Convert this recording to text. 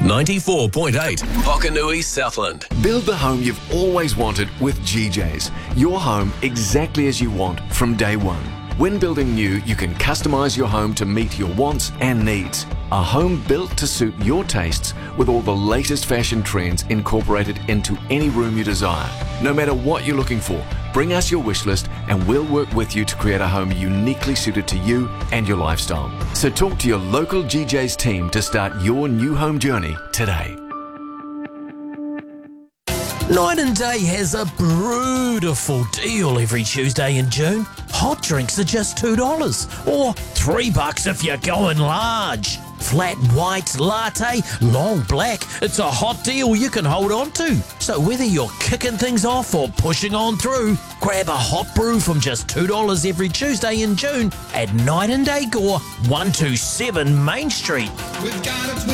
94.8 Hokanui, Southland. Build the home you've always wanted with GJ's. Your home exactly as you want from day one. When building new, you can customise your home to meet your wants and needs. A home built to suit your tastes with all the latest fashion trends incorporated into any room you desire. No matter what you're looking for, bring us your wish list and we'll work with you to create a home uniquely suited to you and your lifestyle. So talk to your local GJ's team to start your new home journey today. Night and Day has a beautiful deal every Tuesday in June. Hot drinks are just $2 or $3 if you're going large. Flat white, latte, long black, it's a hot deal you can hold on to. So whether you're kicking things off or pushing on through, grab a hot brew from just $2 every Tuesday in June at Night and Day Gore, 127 Main Street. We've got it.